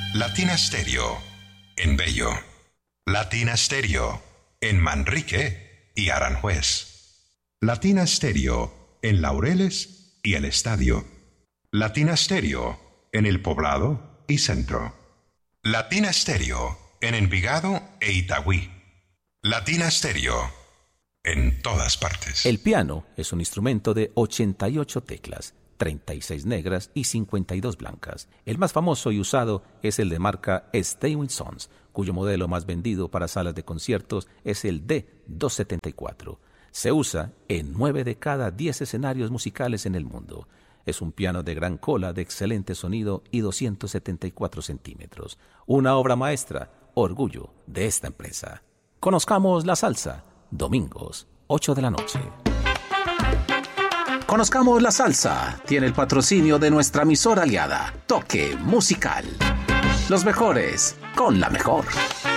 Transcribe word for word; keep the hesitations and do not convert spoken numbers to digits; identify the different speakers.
Speaker 1: Latina Stereo en Bello. Latina Stereo en Manrique y Aranjuez. Latina Stereo en Laureles y El Estadio. Latina Stereo en El Poblado y Centro. Latina Stereo en Envigado e Itagüí. Latina Stereo en todas partes.
Speaker 2: El piano es un instrumento de ochenta y ocho teclas, treinta y seis negras y cincuenta y dos blancas. El más famoso y usado es el de marca Steinway Sons, cuyo modelo más vendido para salas de conciertos es el D doscientos setenta y cuatro. Se usa en nueve de cada diez escenarios musicales en el mundo. Es un piano de gran cola, de excelente sonido y doscientos setenta y cuatro centímetros. Una obra maestra, orgullo de esta empresa. Conozcamos la salsa, domingos, ocho de la noche. Conozcamos la salsa. Tiene el patrocinio de nuestra emisora aliada, Toque Musical. Los mejores con la mejor.